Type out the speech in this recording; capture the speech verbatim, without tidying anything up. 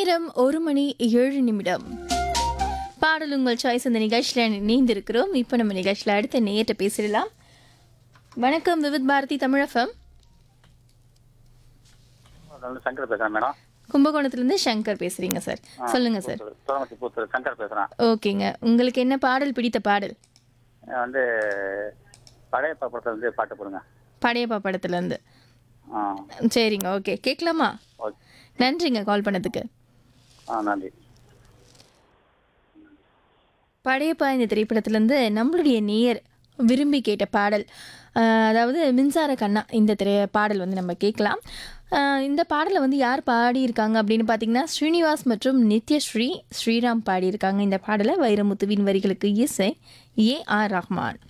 நேரம் ஒரு மணி ஏழு நிமிடம். பாடல் உங்கள் சாய்ஸ் அந்த நிகழ்ச்சியில் இணைந்திருக்கிறோம். இப்போ நம்ம நிகழ்ச்சியில் அடுத்த நேயர்கிட்ட பேசிடலாம். வணக்கம், விவித் பாரதி தமிழ் எஃப்எம். சங்கர் பேசுறேன் மேடம். கும்பகோணத்துலேருந்து சங்கர் பேசுறீங்க சார். சொல்லுங்க சார். சங்கர் பேசுறேன். ஓகேங்க, உங்களுக்கு என்ன பாடல் பிடித்த பாடல்? வந்து பழைய படத்துல இருந்து பாட்டு போடுங்க. படையப்பா படத்துலேருந்து. சரிங்க, ஓகே, கேட்கலாமா? நன்றிங்க கால் பண்ணதுக்கு. நன்றி. படையப்பா இந்த திரைப்படத்துலேருந்து நம்மளுடைய நேயர் விரும்பி கேட்ட பாடல், அதாவது மின்சார கண்ணா இந்த திரை பாடல் வந்து நம்ம கேட்கலாம். இந்த பாடலை வந்து யார் பாடியிருக்காங்க அப்படின்னு பார்த்தீங்கன்னா ஸ்ரீனிவாஸ் மற்றும் நித்யஸ்ரீ ஸ்ரீராம் பாடியிருக்காங்க. இந்த பாடலை வைரமுத்துவின் வரிகளுக்கு இசை ஏ ஆர் ரஹ்மான்.